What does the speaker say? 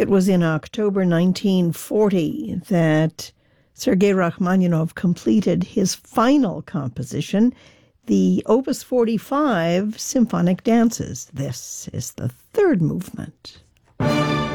It was in October 1940 that Sergei Rachmaninoff completed his final composition, the Opus 45 Symphonic Dances. This is the third movement.